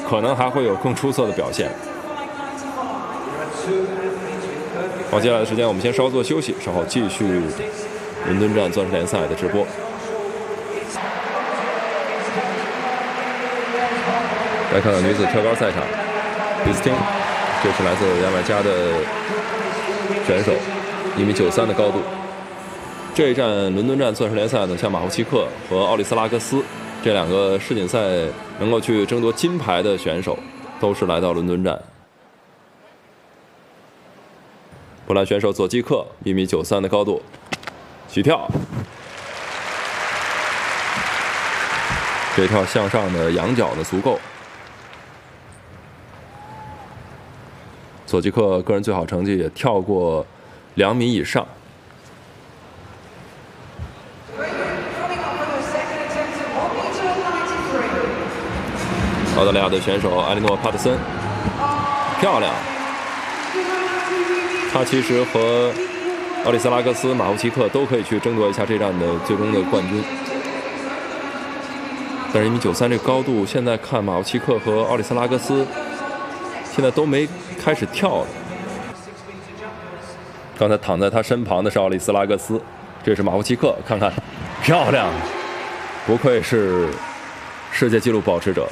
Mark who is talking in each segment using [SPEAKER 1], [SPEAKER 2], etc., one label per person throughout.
[SPEAKER 1] 可能还会有更出色的表现。好，接下来的时间我们先稍作休息，稍后继续伦敦站钻石联赛的直播。来看看女子跳高赛场，迪斯汀，这是来自牙买加的选手，1.93米的高度。这一站伦敦站钻石联赛呢，像马夫奇克和奥利斯拉格斯这两个世锦赛能够去争夺金牌的选手，都是来到伦敦站。波兰选手佐季克1.93米的高度，起跳，这跳向上的仰角呢足够。佐季克个人最好成绩也跳过2米以上。澳大利亚的选手埃莉诺·帕特森，漂亮。他其实和奥利斯拉格斯、马夫奇克都可以去争夺一下这站的最终的冠军。但是1.93米这个高度，现在看马夫奇克和奥利斯拉格斯现在都没开始跳了。刚才躺在他身旁的是奥利斯拉格斯，这是马夫奇克，看看，漂亮，不愧是世界纪录保持者。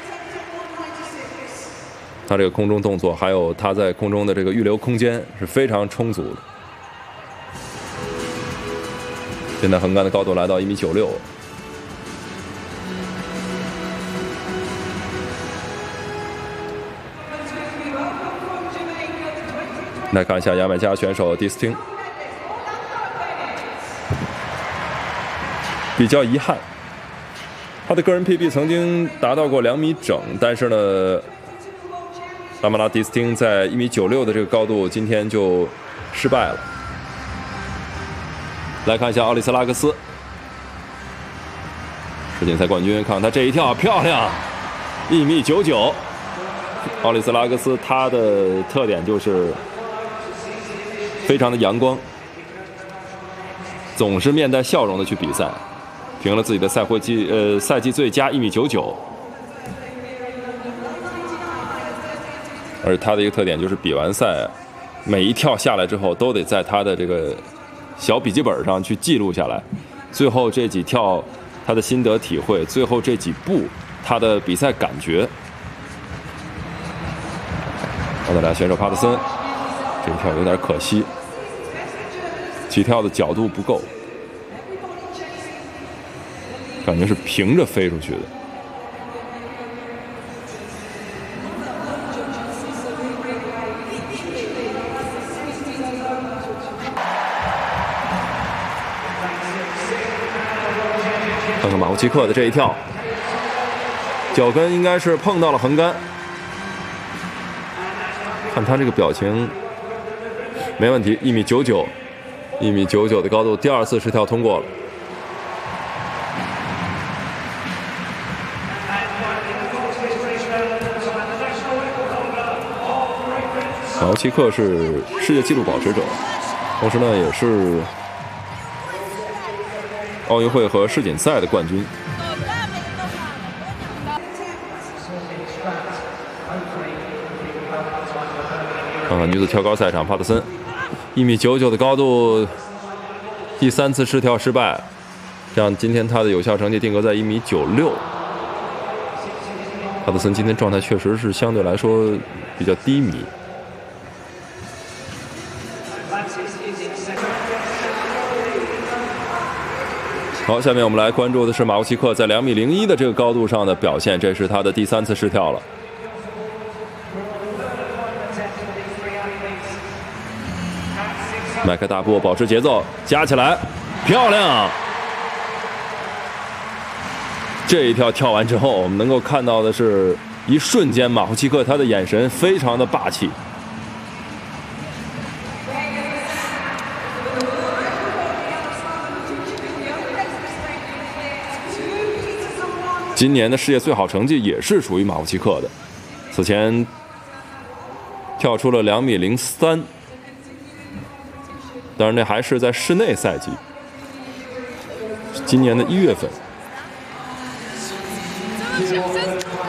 [SPEAKER 1] 他这个空中动作，还有他在空中的这个预留空间是非常充足的。现在横杆的高度来到1.96米。来看一下牙买加选手迪斯汀，比较遗憾，他的个人 PB 曾经达到过2米整，但是呢，拉马拉迪斯汀在1.96米的这个高度，今天就失败了。来看一下奥利斯拉格斯，世锦赛冠军，看看他这一跳，漂亮，1.99米。奥利斯拉格斯他的特点就是非常的阳光，总是面带笑容的去比赛，评了自己的赛季最佳1.99米。而他的一个特点就是比完赛，每一跳下来之后都得在他的这个小笔记本上去记录下来，最后这几跳他的心得体会，最后这几步他的比赛感觉。澳大利亚选手帕特森这一跳有点可惜，起跳的角度不够，感觉是平着飞出去的。看看马夫奇克的这一跳，脚跟应该是碰到了横杆，看他这个表情没问题。1.99米，1.99米的高度，第2次试跳通过了。马夫奇克是世界纪录保持者，同时呢也是奥运会和世锦赛的冠军。看看女子跳高赛场，帕特森1.99米的高度，第3次试跳失败，这样今天他的有效成绩定格在1.96米。帕特森今天状态确实是相对来说比较低迷。好，下面我们来关注的是马夫奇克在2.01米的这个高度上的表现，这是他的第3次试跳了。迈开大步，保持节奏，加起来，漂亮！这一跳跳完之后，我们能够看到的是，一瞬间马夫奇克他的眼神非常的霸气。今年的世界最好成绩也是属于马夫奇克的，此前跳出了2.03米，当然那还是在室内赛季，今年的1月份。